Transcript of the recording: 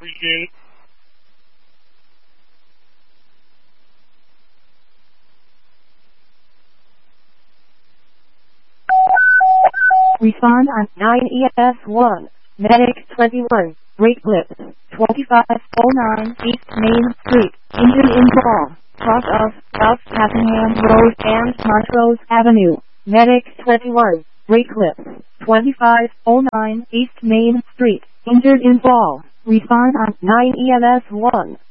Appreciate it. Respond on 9ES1. Medic 21. Great Clips. 2509 East Main Street. Injured in fall. Cross of South Passingham Road and Montrose Avenue. Medic 21. Great Clips. 2509 East Main Street. Injured in fall. Respond on 9ES1.